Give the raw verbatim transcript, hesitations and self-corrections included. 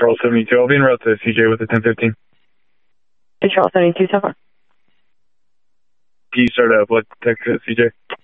Charles seventy-two. I'll be en route to C J with the ten fifteen. Hey, Charles seventy-two, so far. Can you start up? What text at C J?